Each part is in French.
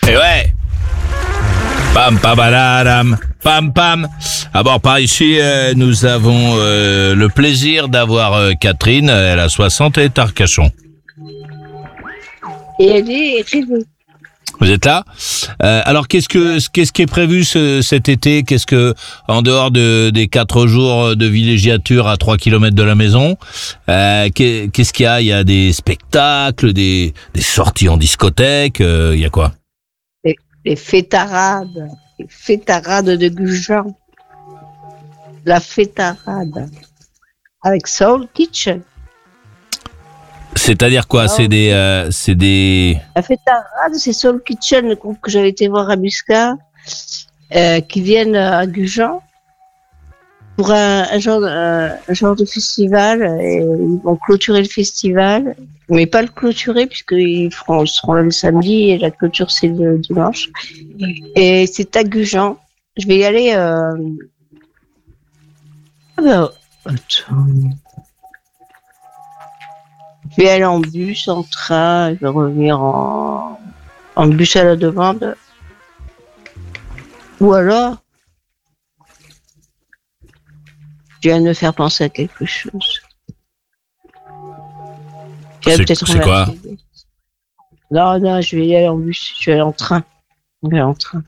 Et ouais. Pam pam badadam, pam pam. Ah bon, par ici, nous avons le plaisir d'avoir Catherine. Elle a 60 et est à Arcachon. Et elle est rêvée. Vous êtes là? Alors, qu'est-ce qui est prévu cet été? Qu'est-ce que, en dehors des 4 jours de villégiature à 3 kilomètres de la maison, qu'est-ce qu'il y a? Il y a des spectacles, des sorties en discothèque, il y a quoi? Les fêtarades de Gujan. La fêtarade. Avec Soul Kitchen. C'est-à-dire quoi? C'est des... La fêtarade, c'est Soul Kitchen, le groupe que j'avais été voir à Muscat, qui viennent à Gujan pour un genre de festival. Et ils vont clôturer le festival, mais pas le clôturer puisqu'ils seront là le samedi et la clôture c'est le dimanche. Et c'est à Gujan. Je vais y aller. Attends. Je vais aller en bus, en train, je vais revenir en bus à la demande. Ou alors, je viens de me faire penser à quelque chose. C'est quoi? Non, je vais y aller en bus, je vais aller en train. Je vais aller en train.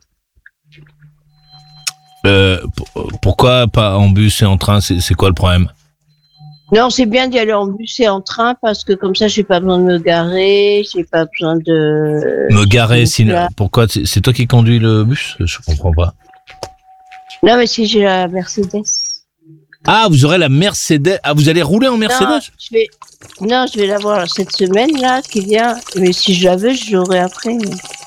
Pourquoi pas en bus et en train? C'est quoi le problème? Non, c'est bien d'y aller en bus et en train parce que comme ça, j'ai pas besoin de me garer, j'ai pas besoin de... Me garer, sinon... Pourquoi? C'est toi qui conduis le bus? Je comprends pas. Non, mais si j'ai la Mercedes. Ah, vous aurez la Mercedes. Ah, vous allez rouler en Mercedes? Non, je vais l'avoir cette semaine, là, qui vient. Mais si je la veux, je l'aurai après.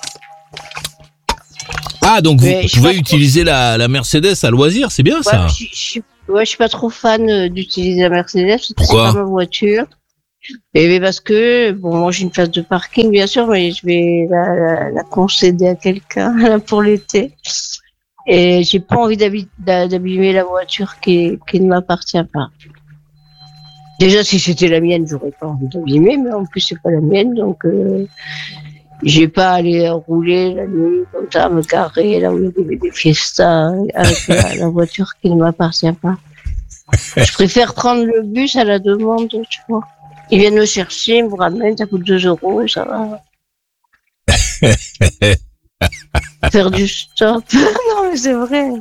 Ah, donc vous pouvez utiliser la Mercedes à loisir, c'est bien ça? Je suis pas trop fan d'utiliser la Mercedes. Pourquoi? C'est pas ma voiture. Et parce que, bon, moi j'ai une place de parking, bien sûr, mais je vais la concéder à quelqu'un pour l'été. Et j'ai pas envie d'abîmer la voiture qui ne m'appartient pas. Déjà, si c'était la mienne, j'aurais pas envie d'abîmer, mais en plus c'est pas la mienne, donc j'ai pas à aller rouler la nuit comme ça, me garer là où il y a des fiestas avec la voiture qui ne m'appartient pas. Je préfère prendre le bus à la demande, tu vois. Ils viennent me chercher, ils me ramènent, ça coûte 2 €, ça va. Faire du stop. Non, mais c'est vrai.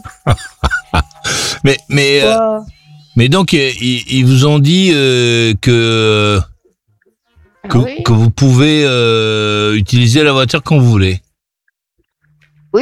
Mais donc, ils vous ont dit que vous pouvez utiliser la voiture quand vous voulez. Oui.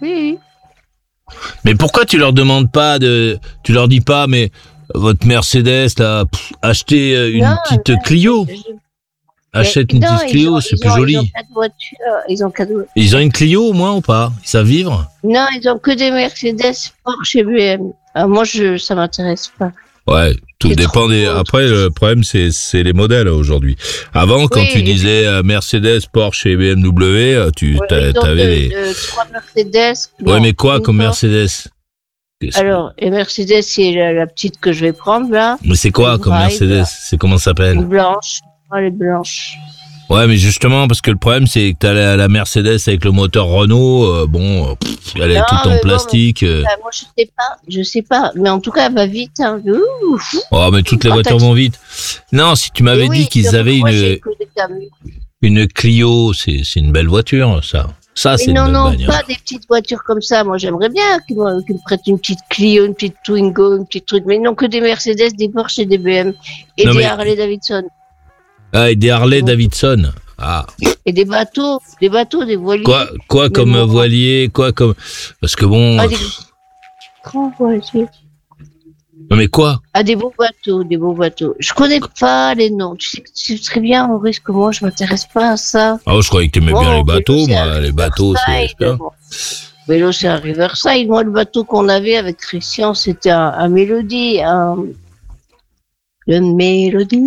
Mais pourquoi tu leur demandes pas tu leur dis pas, mais votre Mercedes, là, achetez une petite Clio. Achète une petite Clio, c'est plus joli. Ils ont 4 voitures, Ils ont une Clio au moins ou pas? Ils savent vivre? Non, ils ont que des Mercedes, Porsche et BM. Moi, ça m'intéresse pas. Ouais, tout dépend des... Après, le problème, c'est les modèles aujourd'hui. Avant, quand tu disais Mercedes, Porsche et BMW, t'avais les... 3 Mercedes. Ouais, mais quoi comme Mercedes? Alors, les Mercedes, c'est la petite que je vais prendre, là. Mais c'est quoi comme Mercedes? C'est comment ça s'appelle? Blanche. Elle est blanche. Ouais, mais justement, parce que le problème, c'est que t'as la Mercedes avec le moteur Renault, elle est toute en plastique. Moi, je sais pas. Mais en tout cas, elle va vite. Hein. Oh, mais toutes les voitures vont vite. Non, si tu m'avais dit qu'ils avaient une Clio, c'est une belle voiture, ça. Ça, c'est une belle bagnole. Pas des petites voitures comme ça. Moi, j'aimerais bien qu'ils me prêtent une petite Clio, une petite Twingo, une petite truc. Mais non, que des Mercedes, des Porsche et des BM. Et des Harley Davidson. Ah, et des Harley Davidson. Ah. Et des bateaux, des voiliers. Quoi comme voilier, parce que bon. Ah, des grands voiliers. Non, mais quoi? Ah, des beaux bateaux. Je connais pas les noms. Tu sais très bien, Maurice, que moi, je m'intéresse pas à ça. Ah, je croyais que t'aimais bien les bateaux, moi. Les bateaux, c'est bien. Vélo, c'est un Riverside. Moi, le bateau qu'on avait avec Christian, c'était un Mélodie, le Mélodie,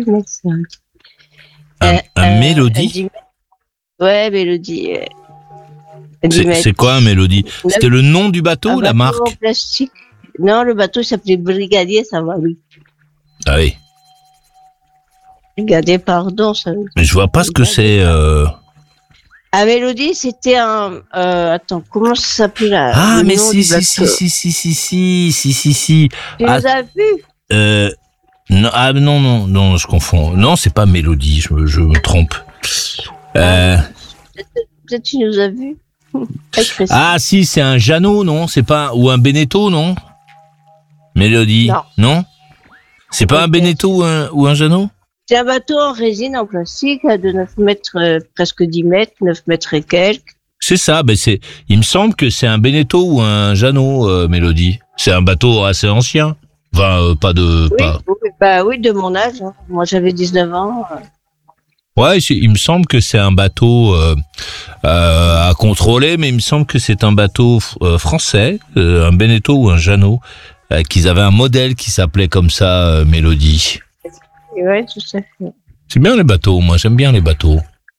un Mélodie? Ouais, Mélodie. C'est quoi un Mélodie? C'était le nom du bateau, la marque? En plastique. Non, le bateau s'appelait Brigadier, ça va, oui. Ah oui. Brigadier, pardon. Ça... Mais je vois pas ce que c'est. À Mélodie, c'était un. Attends, comment ça s'appelait là? Ah, le mais nom si, du si, bateau. si. Tu Ah, les as vus? non, non, je confonds. Non, c'est pas Mélodie, je me trompe. Euh, Peut-être tu nous as vus. Avec Christine. ah, si, c'est un Jeannot, non? C'est pas, ou un Beneteau, non? Mélodie, Non. non? C'est pas un Peut-être. Beneteau ou un Jeannot? C'est un bateau en résine, en plastique, de 9 mètres, presque 10 mètres, 9 mètres et quelques. C'est ça, il me semble que c'est un Beneteau ou un Jeannot, Mélodie. C'est un bateau assez ancien. Enfin, pas de, Oui, pas. oui, bah oui, de mon âge. Hein. Moi, j'avais 19 ans. Ouais, il me semble que c'est un bateau à contrôler, mais il me semble que c'est un bateau français, un Beneteau ou un Jeannot, qu'ils avaient un modèle qui s'appelait comme ça, Mélodie. Et ouais, tout à fait. C'est bien les bateaux, moi j'aime bien les bateaux.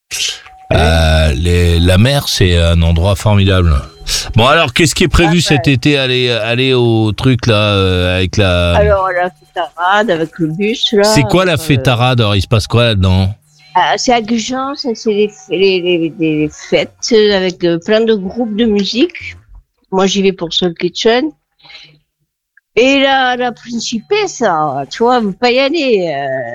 La mer, c'est un endroit formidable. Bon, alors, qu'est-ce qui est prévu cet été? Aller au truc là avec la. Alors, la fétarade avec le bus, là. C'est quoi la fétarade? Alors, il se passe quoi là-dedans? C'est à Gujan, c'est les fêtes avec plein de groupes de musique. Moi, j'y vais pour Soul Kitchen. Et la Principée, ça, tu vois, vous pas y aller.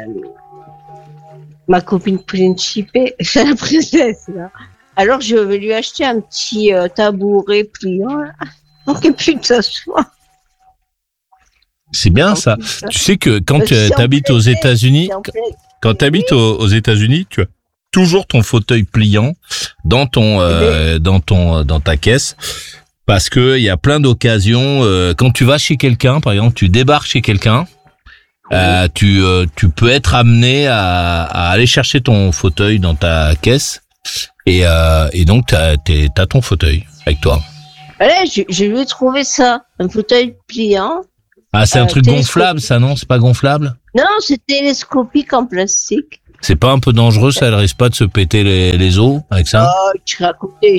Ma copine Principée, c'est la princesse, là. Alors, je vais lui acheter un petit tabouret pliant, là, pour qu'elle puisse s'asseoir. C'est bien ça. Tu sais que quand tu habites aux États-Unis, quand tu habites aux États-Unis, tu as toujours ton fauteuil pliant dans dans ta caisse. Parce que il y a plein d'occasions, quand tu vas chez quelqu'un, par exemple, tu débarques chez quelqu'un, tu peux être amené à aller chercher ton fauteuil dans ta caisse et donc t'as ton fauteuil avec toi. Voilà, je lui ai trouvé ça, un fauteuil pliant. Ah, c'est un truc gonflable, ça, non? C'est pas gonflable? Non, c'est télescopique en plastique. C'est pas un peu dangereux, ça? Elle risque pas de se péter les os avec ça? Oh, je serais à côté.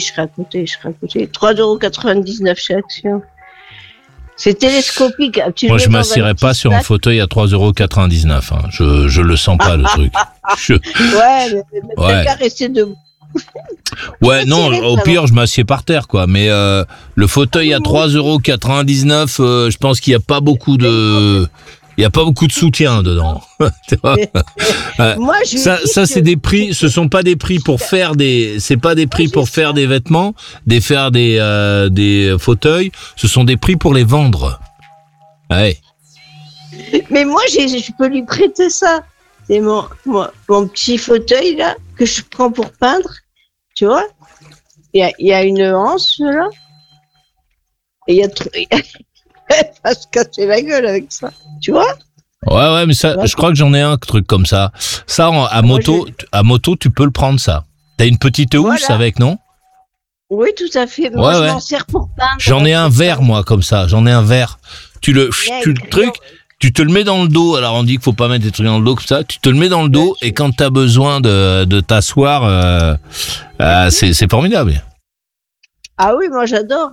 3,99 € chez Action. C'est télescopique. Moi, je m'assierais pas sur un fauteuil à 3,99 €. Hein. Je le sens pas, le truc. Ouais, mais t'as qu'à rester debout. Ouais, non, au pire, je m'assieds par terre, quoi. Mais le fauteuil à 3,99 €, je pense qu'il y a pas beaucoup de... Il y a pas beaucoup de soutien dedans. Moi, ça c'est des prix, ce sont pas des prix pour faire c'est pas des prix pour faire des vêtements, faire des fauteuils, ce sont des prix pour les vendre. Ouais. Mais moi, je peux lui prêter ça. C'est mon petit fauteuil, là, que je prends pour peindre. Tu vois? Il y a une anse, là. Et il y a elle va se casser la gueule avec ça. Tu vois? Ouais, mais ça, je crois que j'en ai un truc comme ça. Ça, à moto, tu peux le prendre, ça. T'as une petite housse avec, non? Oui, tout à fait. Moi, je m'en sers pour peindre. J'en ai un vert, moi, comme ça. J'en ai un vert. Tu te le mets dans le dos. Alors, on dit qu'il faut pas mettre des trucs dans le dos comme ça. Tu te le mets dans le dos et quand t'as besoin de t'asseoir, c'est formidable. Ah oui, moi, j'adore.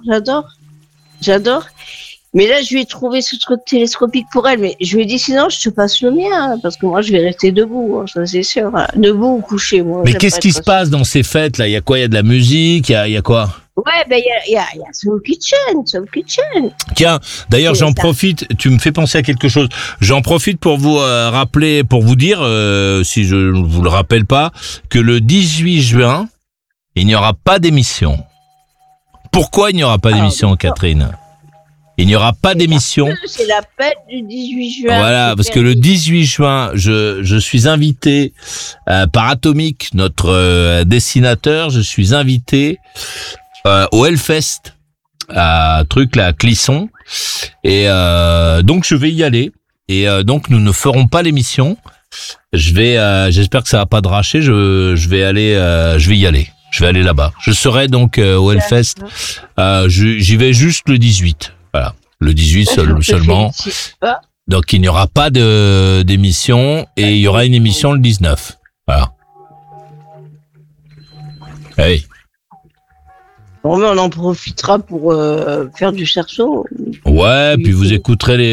Mais là, je lui ai trouvé ce truc télescopique pour elle. Mais je lui ai dit, sinon, je te passe le mien, hein, parce que moi, je vais rester debout, hein, ça c'est sûr. Hein. Debout ou couché, moi. Mais qu'est-ce qui se passe dans ces fêtes, là? Il y a quoi? Il y a de la musique? Il y a quoi? Ouais, ben, il y a Soul Kitchen. Tiens, d'ailleurs, j'en profite, tu me fais penser à quelque chose. J'en profite pour vous rappeler, pour vous dire, si je ne vous le rappelle pas, que le 18 juin, il n'y aura pas d'émission. Pourquoi il n'y aura pas d'émission, Catherine? Il n'y aura pas d'émission. C'est la fête du 18 juin. Voilà, parce que le 18 juin, je suis invité par Atomic, notre dessinateur, je suis invité au Hellfest, à Clisson, et donc je vais y aller. Et donc nous ne ferons pas l'émission. J'espère que ça va pas dracher. Je vais y aller. Je vais aller là-bas. Je serai donc au Hellfest. J'y vais juste le 18. Voilà, le 18 seulement. Donc il n'y aura pas d'émission et il y aura une émission le 19. Voilà. Hey. Bon, mais on en profitera pour faire du cerceau. Ouais, puis vous écouterez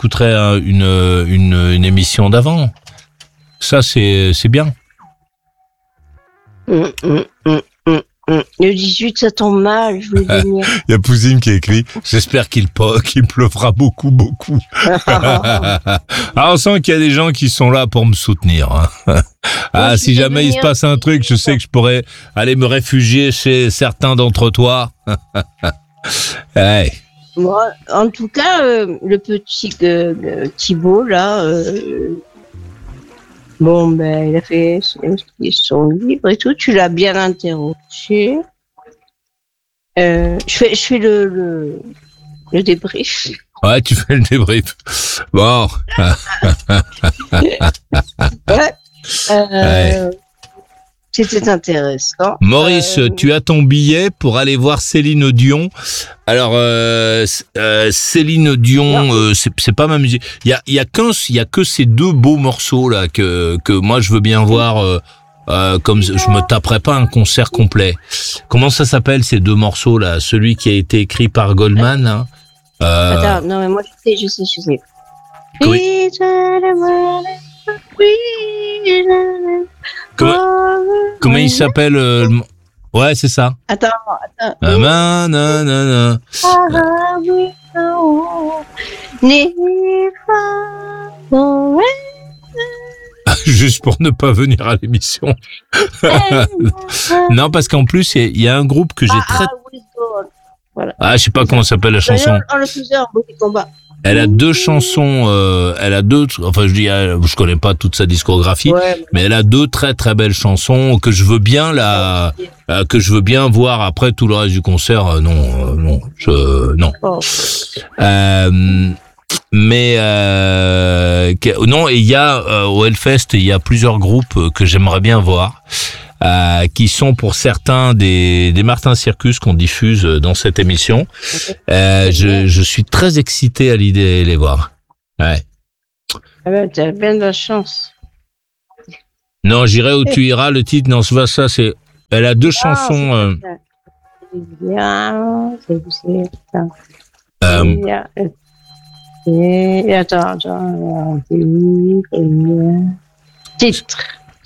une émission d'avant. Ça c'est bien. Le 18, ça tombe mal, je voulais venir. Il y a Pouzine qui a écrit « J'espère qu'il pleuvra beaucoup, beaucoup. » Ah, on sent qu'il y a des gens qui sont là pour me soutenir. Hein. Ah, si jamais il se passe un truc, je sais que je pourrais aller me réfugier chez certains d'entre toi. Hey. Moi, en tout cas, le petit Thibaut, là, bon, ben, il a fait son livre et tout. Tu l'as bien interrogé. Je fais le débrief. Ouais, tu fais le débrief. Bon. Ouais. Ouais. C'était intéressant. Maurice, tu as ton billet pour aller voir Céline Dion. Alors, Céline Dion, c'est pas ma musique. Il y a que ces deux beaux morceaux là que moi je veux bien voir. Comme je me taperais pas un concert complet. Comment ça s'appelle ces deux morceaux là? Celui qui a été écrit par Goldman. Hein Attends, non mais moi je sais. Oui. Comment il s'appelle Ouais, c'est ça. Attends. Nanana. Juste pour ne pas venir à l'émission. Non, parce qu'en plus, il y a un groupe que j'ai très... Voilà. Ah, je sais pas comment s'appelle la chanson. Elle a deux chansons, elle a deux, enfin je connais pas toute sa discographie, mais elle a deux très très belles chansons que je veux bien voir après tout le reste du concert. Non. Oh. Mais non, et il y a au Hellfest, il y a plusieurs groupes que j'aimerais bien voir. Qui sont pour certains des Martin Circus qu'on diffuse dans cette émission. Je suis très excité à l'idée de les voir. Ouais. Ah ben, t'as bien de la chance. Non, j'irai où tu iras. Le titre, non, c'est pas ça. C'est. Elle a deux chansons. Attends. Titre.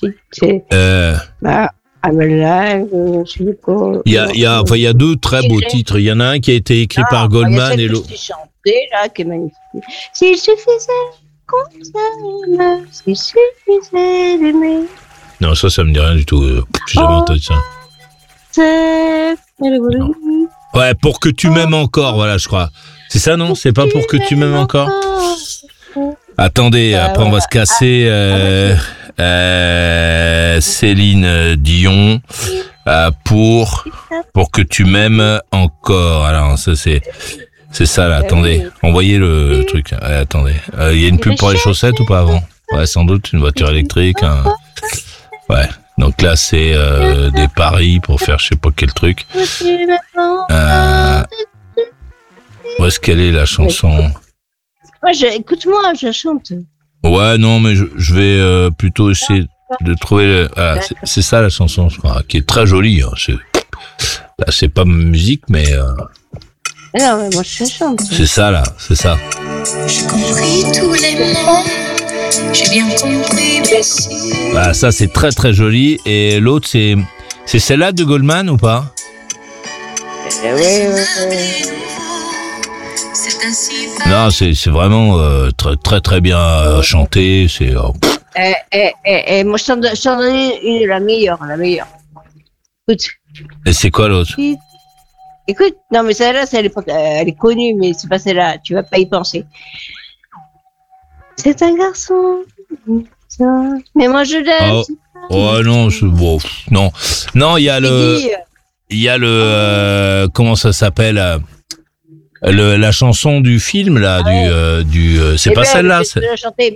Il y a deux très beaux titres. Il y en a un qui a été écrit par Goldman et l'autre. Chanté là, qui est magnifique. S'il suffisait qu'on s'aime, s'il suffisait d'aimer. Non, ça me dit rien du tout. J'ai jamais entendu ça. Non. Ouais, pour que tu m'aimes encore, voilà, je crois. C'est ça, non? C'est pas pour que tu m'aimes encore? Attendez, après on va se casser. Céline Dion pour que tu m'aimes encore. Alors ça c'est ça là. Attendez, envoyez le truc. Attendez, il y a une pub pour les chaussettes ou pas avant? Ouais, sans doute une voiture électrique. Ouais. Donc là c'est des paris pour faire je sais pas quel truc. Où est-ce qu'elle est la chanson? Écoute-moi, je chante. Ouais, non, mais je vais plutôt essayer de trouver... c'est ça la chanson, je crois, qui est très jolie. Hein. C'est pas ma musique, mais... Non, mais moi je chante. C'est ça, là, c'est ça. J'ai compris tous les mots, j'ai bien compris, merci. Bah, ça, c'est très très joli. Et l'autre, c'est celle-là de Goldman ou pas? Oui. Non, c'est vraiment très très très bien chanté. C'est. Moi je t'en donne la meilleure. Écoute. Et c'est quoi l'autre? Écoute, non mais celle-là, elle est connue, mais c'est pas celle-là. Tu vas pas y penser. C'est un garçon. Mais moi je l'aime. Oh non, bon, non, il y a le comment ça s'appelle? La chanson du film là, c'est pas celle-là. Je vais chanter.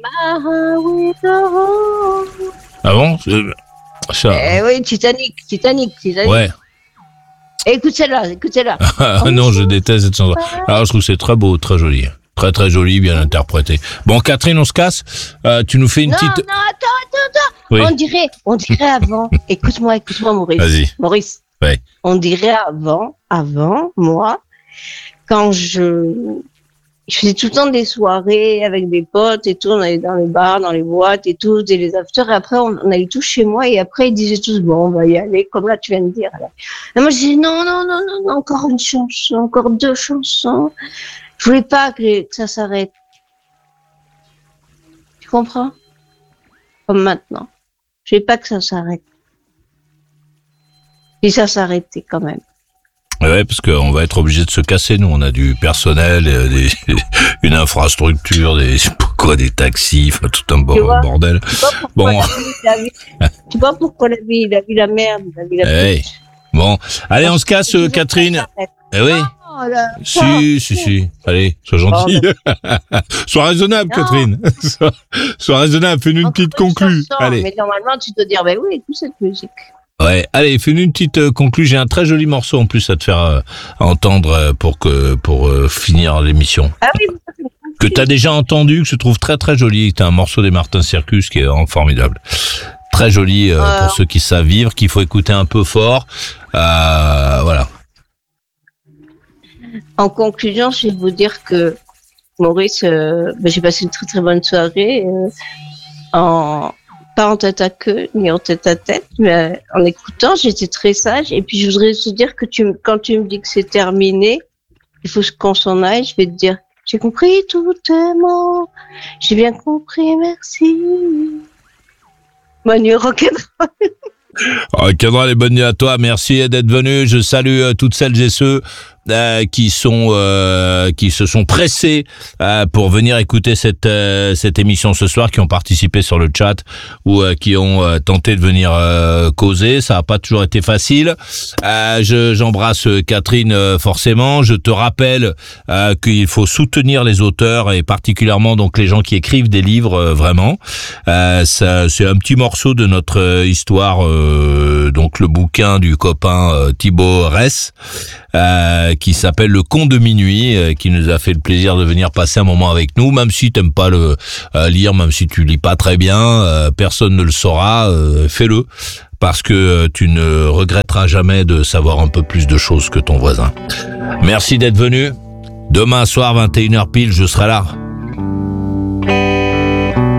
Ah bon? Ça. Oui, Titanic. Ouais. Écoute celle-là. Non, je déteste cette chanson. Alors je trouve que c'est très beau, très joli. Très très joli, bien interprété. Bon, Catherine, on se casse. Tu nous fais une petite. Non, attends. Oui. On dirait avant. Écoute-moi, Maurice. Vas-y. Maurice. Ouais. On dirait avant, moi, quand je Je faisais tout le temps des soirées avec des potes et tout. On allait dans les bars, dans les boîtes et tout, et les afters. Et après, on allait tous chez moi. Et après, ils disaient tous, bon, on va y aller, comme là, tu viens de dire. Là. Et moi, je disais, non, encore une chanson, encore 2 chansons. Je voulais pas que ça s'arrête. Tu comprends? Comme maintenant. Je voulais pas que ça s'arrête. Et ça s'arrêtait quand même. Ouais, parce qu'on va être obligé de se casser, nous. On a du personnel, une infrastructure, des taxis, enfin, tout un bordel. Bon. Tu vois pourquoi la vie, il a vu la merde, il a vu la hey. Bon. Allez, on se casse, Catherine. Eh oui. Si. Allez, sois gentil. Sois raisonnable, non. Catherine. Sois raisonnable. Fais-nous une petite conclue. Allez. Mais normalement, tu te dis, ben oui, toute cette musique. Ouais, allez, fais-nous une petite conclue. J'ai un très joli morceau en plus à te faire entendre pour finir l'émission. Ah oui. Que t'as déjà entendu, que je trouve très très joli. C'est un morceau des Martin Circus qui est formidable. Très joli pour ceux qui savent vivre, qu'il faut écouter un peu fort. Voilà. En conclusion, je vais vous dire que Maurice, j'ai passé une très très bonne soirée pas en tête à queue ni en tête à tête, mais en écoutant, j'étais très sage. Et puis je voudrais te dire que quand tu me dis que c'est terminé, il faut qu'on s'en aille. Je vais te dire, j'ai compris tous tes mots, j'ai bien compris, merci. Bonne nuit, rock'n'roll. Rock'n'roll et bonne nuit à toi. Merci d'être venu. Je salue toutes celles et ceux qui se sont pressés pour venir écouter cette émission ce soir, qui ont participé sur le chat ou qui ont tenté de venir causer. Ça n'a pas toujours été facile. J'embrasse Catherine forcément. Je te rappelle qu'il faut soutenir les auteurs et particulièrement donc les gens qui écrivent des livres vraiment. Ça, c'est un petit morceau de notre histoire, donc le bouquin du copain Thibaut Ress, qui s'appelle Le Conte de minuit, qui nous a fait le plaisir de venir passer un moment avec nous, même si t'aimes pas le lire, même si tu lis pas très bien, personne ne le saura, fais-le, parce que tu ne regretteras jamais de savoir un peu plus de choses que ton voisin. Merci d'être venu. Demain soir, 21h pile, je serai là. Et toi ?